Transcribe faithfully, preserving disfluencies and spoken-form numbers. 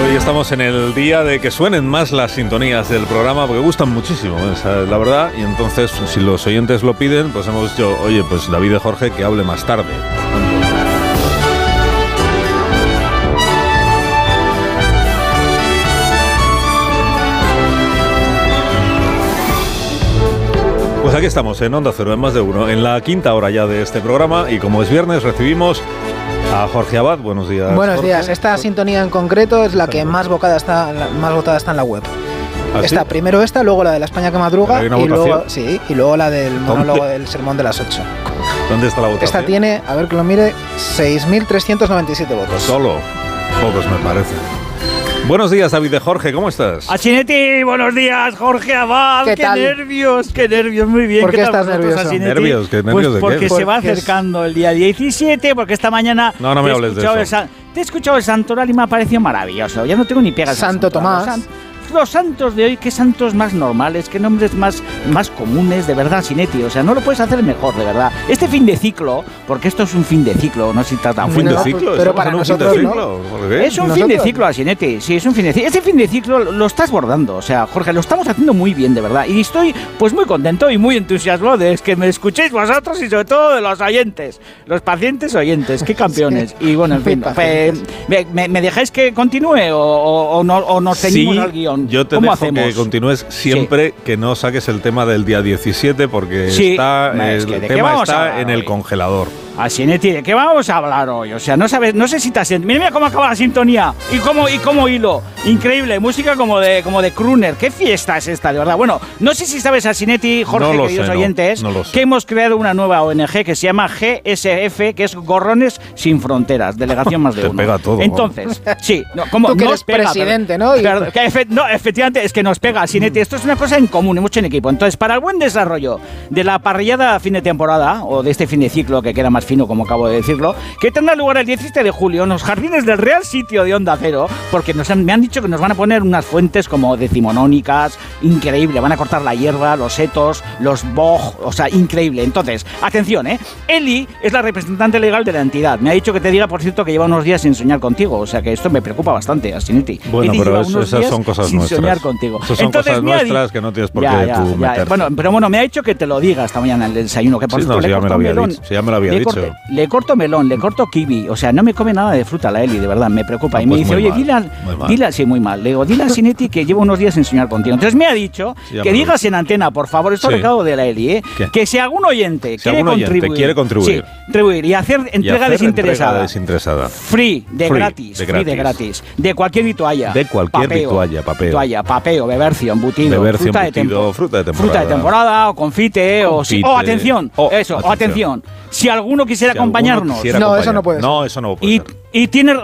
Hoy estamos en el día de que suenen más las sintonías del programa porque gustan muchísimo, esa es la verdad, y entonces si los oyentes lo piden, pues hemos dicho, oye, pues David y Jorge que hable más tarde. Pues aquí estamos en Onda Cero, en Más de Uno, en la quinta hora ya de este programa, y como es viernes recibimos a Jorge Abad. Buenos días. Buenos Jorge. días. Esta sintonía en concreto es la que más vocada está, la, más votada está en la web. ¿Ah, esta, sí? Primero esta, luego la de la España que madruga y luego, sí, y luego la del monólogo del sermón de las ocho. ¿Dónde está la votación? Esta tiene, a ver que lo mire, seis mil trescientos noventa y siete votos. Solo. Pocos me parece. Buenos días, David de Jorge, ¿cómo estás? Asinetti, buenos días, Jorge Abad. ¿Qué qué tal? nervios, qué nervios, muy bien. ¿Por qué, qué estás nervioso? ¿Nervios? ¿Qué nervios pues de qué? porque se va Porque es- acercando el día diecisiete, porque esta mañana... No, no me te he hables de escuchado eso. el san- Te he escuchado el santoral y me ha parecido maravilloso. Ya no tengo ni pegas. al Santo santoral. Tomás. Los, san- los santos de hoy, qué santos más normales, qué nombres más, más comunes, de verdad, Asinetti. O sea, no lo puedes hacer mejor, de verdad. Este fin de ciclo, porque esto es un fin de ciclo, no se trata ¿Un fin de No, ciclo? pero ¿Estamos para en un fin de nosotros, ¿no? ciclo? ¿Por qué? Es un ¿Nosotros? fin de ciclo, Asinetti, sí, es un fin de ciclo. Ese fin de ciclo lo estás bordando, o sea, Jorge, lo estamos haciendo muy bien, de verdad. Y estoy, pues, muy contento y muy entusiasmado de que me escuchéis vosotros y sobre todo de los oyentes, los pacientes oyentes, qué campeones. Sí. Y bueno, en fin, Muy pe- me, me- ¿me dejáis que continúe o, o- o no, o nos ceñimos Sí, al guión? yo te ¿Cómo dejo hacemos? que continúes siempre que no saques el tema del día diecisiete porque Sí, está, es que el ¿de qué tema vamos a está hablar en el hoy? congelador. Asinetti, ¿de qué vamos a hablar hoy? O sea, no sabes, no sé si te has... Mira, mira cómo acaba la sintonía y cómo, y cómo hilo. Increíble, música como de, como de crooner. ¿Qué fiesta es esta, de verdad? Bueno, no sé si sabes, Asinetti, Jorge, No lo queridos sé, no, oyentes, no lo sé. que hemos creado una nueva O N G que se llama G S F, que es Gorrones Sin Fronteras, Delegación Más de Te Uno. pega todo, Entonces, sí, no, como Tú que nos eres pega, presidente, pero- ¿no? Y- pero- que efe- no, efectivamente, es que nos pega, Asinetti. Esto es una cosa en común, hemos hecho en equipo. Entonces, para el buen desarrollo de la parrillada a fin de temporada, o de este fin de ciclo que queda más fino, como acabo de decirlo, que tendrá lugar el diecisiete de julio en los jardines del Real Sitio de Onda Cero, porque nos han- me han dicho que nos van a poner unas fuentes como decimonónicas, increíble, van a cortar la hierba, los setos, los boj, o sea, increíble. Entonces, atención, ¿eh? Eli es la representante legal de la entidad. Me ha dicho que te diga, por cierto, que lleva unos días sin soñar contigo, o sea que esto me preocupa bastante, Asinetti. Bueno, Eli pero lleva es- unos esas días son cosas sin nuestras. soñar contigo. Esas son Entonces, cosas me ha di- nuestras que no tienes por Ya, qué ya, tú ya. meterte. Bueno, pero bueno, me ha dicho que te lo diga esta mañana en el desayuno, que por Sí, cierto, no, le si ya me corto lo había melón, dicho, si ya me lo había le dicho. corto- le corto melón, le corto kiwi, o sea, no me come nada de fruta la Eli, de verdad, me preocupa. Ah, y me pues dice, muy oye, mal, dile, al- muy mal. dile, sí, muy mal. Le digo, dile a Sinetti que llevo unos días sin soñar contigo. Entonces me ha dicho Sí, ya que me lo digas dice. en antena, por favor, esto Sí. es recado de la Eli, ¿eh? ¿Qué? Que si algún oyente Si quiere algún oyente contribuir, quiere contribuir. sí, contribuir y hacer Y entrega hacer desinteresada. entrega desinteresada. Free, de Free, gratis, de free de gratis. gratis. De cualquier vitualla. De cualquier vitualla, papeo. Vitualla, papeo, bebercio, embutido, Bebercio, fruta, embutido, de tempo- fruta de temporada. fruta de temporada, o confite, o, sí- Confite. o atención, O- eso, o atención. atención. Si alguno quisiera Si alguno acompañarnos quisiera No, acompañar- eso no puede ser. No, eso no puede y, ser. y tiene